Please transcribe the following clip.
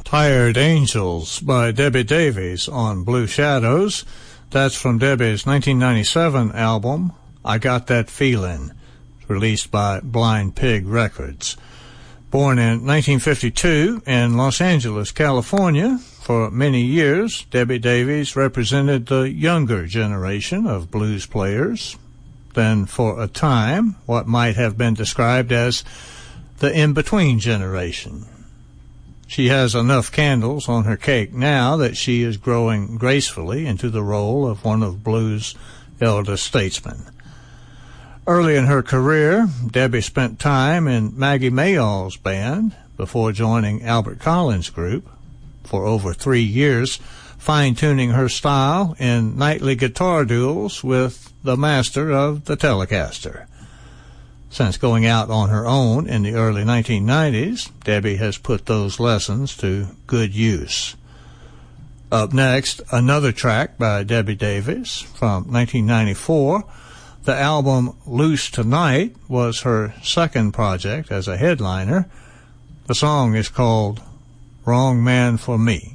Tired Angels by Debbie Davies on Blue Shadows. That's from Debbie's 1997 album, I Got That Feelin', released by Blind Pig Records. Born in 1952 in Los Angeles, California, for many years, Debbie Davies represented the younger generation of blues players. Then, for a time, what might have been described as the in-between generation. She has enough candles on her cake now that she is growing gracefully into the role of one of blues' elder statesmen. Early in her career, Debbie spent time in Maggie Mayall's band before joining Albert Collins' group for over 3 years, fine-tuning her style in nightly guitar duels with the master of the Telecaster. Since going out on her own in the early 1990s, Debbie has put those lessons to good use. Up next, another track by Debbie Davies from 1994. The album Loose Tonight was her second project as a headliner. The song is called Wrong Man for Me.